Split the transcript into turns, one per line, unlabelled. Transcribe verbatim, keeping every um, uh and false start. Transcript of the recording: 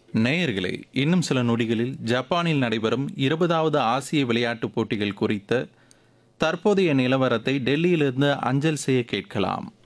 நேயர்களே, இன்னும் சில நொடிகளில் ஜப்பானில் நடைபெறும் இருபதாவது ஆசிய விளையாட்டுப் போட்டிகள் குறித்த தற்போதைய நிலவரத்தை டெல்லியிலிருந்து அஞ்சல் செய்ய கேட்கலாம்.